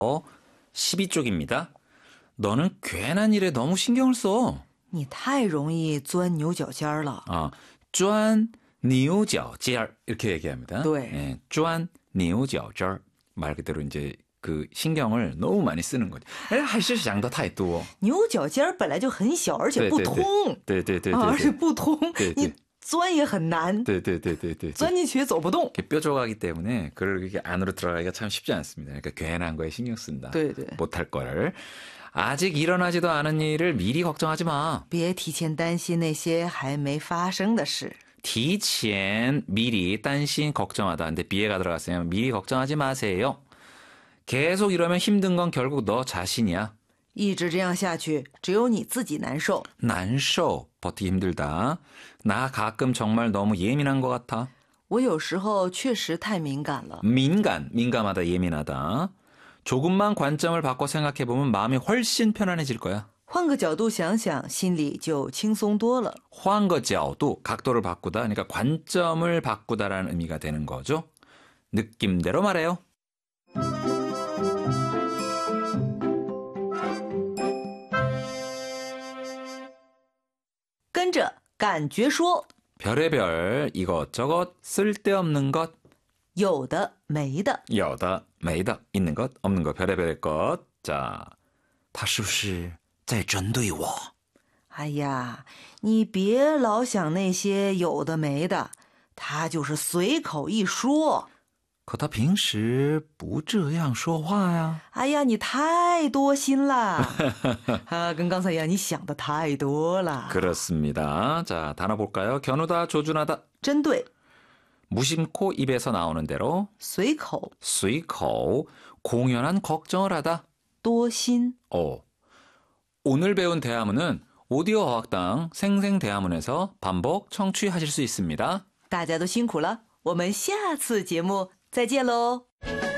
12쪽입니다. 너는 괜한 일에 너무 신경을 써. 你太容易钻牛角尖儿了. 쫀牛角尖 이렇게 얘기합니다. 네. 쫀牛角尖말 그대로 이제 그 신경을 너무 많이 쓰는 거죠. 还是想得太多. 牛角尖儿本来就很小而且不通. 对对对. 而且不通. 你钻也很难. 对. 钻进去也走不动. 뾰족하기 때문에 그걸 이렇게 안으로 들어가기가 참 쉽지 않습니다. 그러니까 괜한 거에 신경 쓴다. 对. 못할 거를. 아직 일어나지도 않은 일을 미리 걱정하지 마. 别提前担心那些还没发生的事. 提前 미리 担心 걱정하다. 근데 비에가 들어갔으면 미리 걱정하지 마세요. 계속 이러면 힘든 건 결국 너 자신이야. 一直这样下去只有你自己难受. 难受 버티기 힘들다. 나 가끔 정말 너무 예민한 것 같아. 我有时候确实太敏感了. 민감하다, 예민하다. 조금만 관점을 바꿔 생각해보면 마음이 훨씬 편안해질 거야. 换个角度想想心里就轻松多了. 换个角度, 각도를 바꾸다. 그러니까 관점을 바꾸다라는 의미가 되는 거죠. 느낌대로 말해요. 跟着感觉说. 별의별 이것저것 쓸데없는 것. 有的没的. 有的没的 있는 것 없는 것 별의별 것. 자, 他是不是在针对我? 哎呀，你别老想那些有的没的，他就是随口一说。 可他平时不这样说话呀。 哎呀，你太多心了。跟刚才一样，你想的太多了。 그렇습니다. 자, 단어 볼까요? 겨누다, 조준하다. 针对 무심코 입에서 나오는 대로 随口 공연한 걱정을 하다. 多心 오늘 배운 대화문은 오디오 어학당 생생대화문에서 반복 청취하실 수 있습니다. 大家都辛苦了，我们下次节目再见喽。